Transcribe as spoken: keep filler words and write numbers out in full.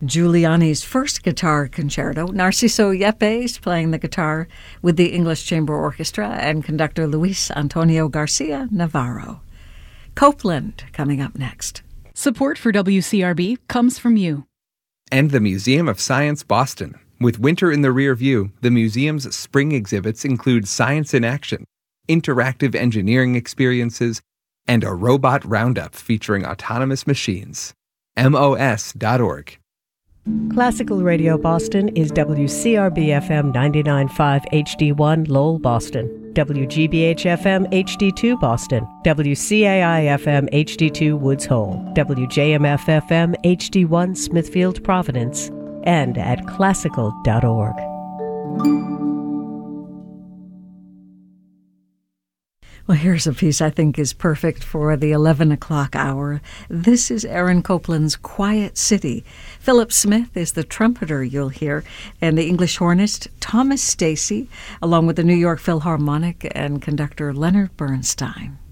Giuliani's first guitar concerto. Narciso Yepes playing the guitar with the English Chamber Orchestra and conductor Luis Antonio Garcia Navarro. Copeland coming up next. Support for W C R B comes from you. And the Museum of Science Boston. With winter in the rear view, the museum's spring exhibits include science in action, interactive engineering experiences, and a robot roundup featuring autonomous machines. M O S dot org. Classical Radio Boston is W C R B F M ninety-nine point five H D one Lowell, Boston, W G B H F M H D two Boston, W C A I F M H D two Woods Hole, W J M F F M H D one Smithfield, Providence, and at classical dot org. Well, here's a piece I think is perfect for the eleven o'clock hour. This is Aaron Copland's Quiet City. Philip Smith is the trumpeter you'll hear, and the English hornist Thomas Stacy, along with the New York Philharmonic and conductor Leonard Bernstein.